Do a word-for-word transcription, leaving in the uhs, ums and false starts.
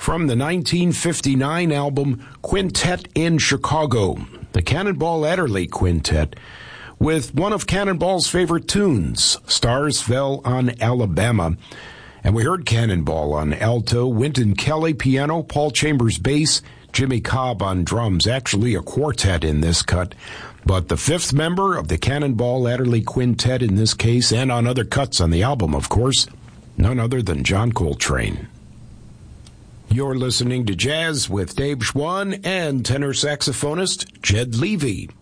from the nineteen fifty-nine album Quintet in Chicago, the Cannonball Adderley Quintet, with one of Cannonball's favorite tunes, Stars Fell on Alabama. And we heard Cannonball on alto, Wynton Kelly piano, Paul Chambers bass, Jimmy Cobb on drums. Actually a quartet in this cut. But the fifth member of the Cannonball Adderley Quintet in this case, and on other cuts on the album, of course, none other than John Coltrane. You're listening to Jazz with Dave Schwann and tenor saxophonist Jed Levy.